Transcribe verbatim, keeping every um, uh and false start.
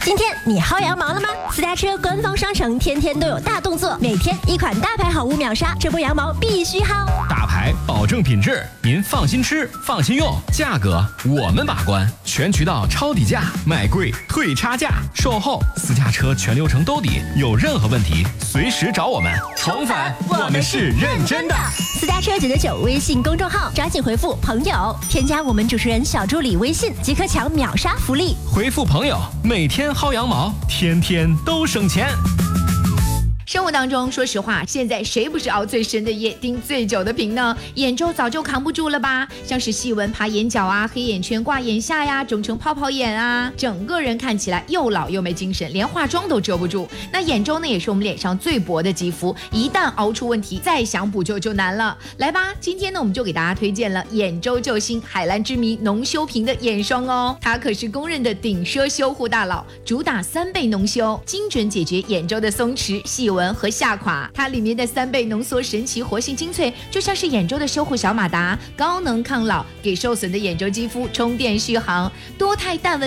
今天你薅羊毛了吗？私家车官方商城天天都有大动作，每天一款大牌好物秒杀，这波羊毛必须薅。 大牌保证品质，您放心吃，放心用，价格我们把关，全渠道抄底价，买贵退差价，售后私家车全流程兜底，有任何问题随时找我们。重返，我们是认真的。 私家车九九九微信公众号，抓紧回复朋友，添加我们主持人小助理微信，即可抢秒杀福利。 回复朋友，每天薅羊毛，天天都省钱。 生活当中，说实话，现在谁不是熬最深的夜，盯最久的屏呢？眼周早就扛不住了吧？像是细纹爬眼角啊，黑眼圈挂眼下呀，肿成泡泡眼啊，整个人看起来又老又没精神，连化妆都遮不住。那眼周呢，也是我们脸上最薄的肌肤，一旦熬出问题，再想补救就难了。来吧，今天呢，我们就给大家推荐了眼周救星海蓝之谜浓修屏的眼霜哦，它可是公认的顶奢修护大佬，主打三倍浓修，精准解决眼周的松弛、细纹和下垮。它里面的三倍浓缩神奇活性精粹，就像是眼周的修护小马达，高能抗老，给受损的眼周肌肤充电续航。多肽淡纹